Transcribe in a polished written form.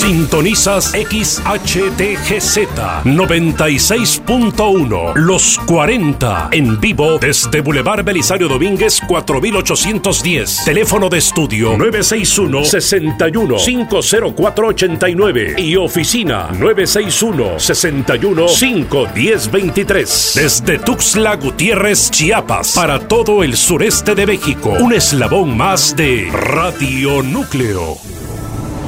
Sintonizas XHTGZ 96.1 Los 40 en vivo desde Boulevard Belisario Domínguez 4810. Teléfono de estudio 961-61-50489 y oficina 961-61-51023. Desde Tuxtla Gutiérrez, Chiapas, para todo el sureste de México. Un eslabón más de Radio Núcleo.